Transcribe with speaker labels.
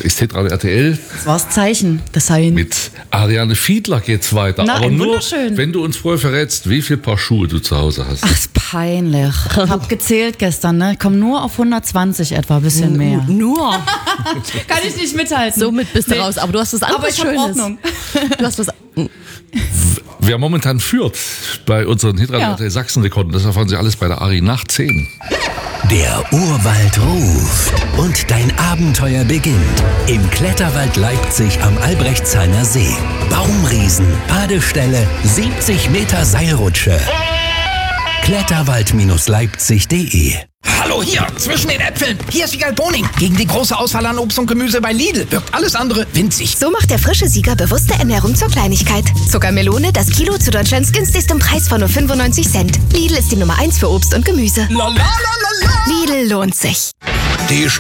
Speaker 1: ist Hitradio RTL.
Speaker 2: Das war das Zeichen, das Sein.
Speaker 1: Mit Ariane Fiedler geht's weiter.
Speaker 2: Na,
Speaker 1: aber nur,
Speaker 2: wunderschön.
Speaker 1: wenn du uns vorher verrätst, wie viel Paar Schuhe du zu Hause hast.
Speaker 2: Ach, ist peinlich. Ich hab gezählt gestern, ne? Ich komme nur auf 120 etwa, ein bisschen mehr.
Speaker 3: Nur.
Speaker 2: Kann ich nicht mithalten.
Speaker 3: Somit bist du raus. Aber du hast was anderes
Speaker 2: Aber ich hab
Speaker 3: Schönes.
Speaker 2: Ordnung.
Speaker 3: Du hast was.
Speaker 1: Wer momentan führt bei unseren Hitradio
Speaker 2: Ja.
Speaker 1: RTL Sachsen-Rekorden, das erfahren Sie alles bei der Ari nach 10.
Speaker 4: Der Urwald ruft und dein Abenteuer beginnt. Im Kletterwald Leipzig am Albrechtshainer See. Baumriesen, Badestelle, 70 Meter Seilrutsche. Kletterwald-leipzig.de.
Speaker 5: Hallo hier, zwischen den Äpfeln. Hier ist Wiegald Boning. Gegen die große Auswahl an Obst und Gemüse bei Lidl wirkt alles andere winzig.
Speaker 6: So macht der frische Sieger bewusste Ernährung zur Kleinigkeit. Zuckermelone, das Kilo zu Deutschlands günstigstem Preis von nur 95 Cent. Lidl ist die Nummer 1 für Obst und Gemüse.
Speaker 5: La la la la la.
Speaker 6: Lidl lohnt sich.
Speaker 5: Die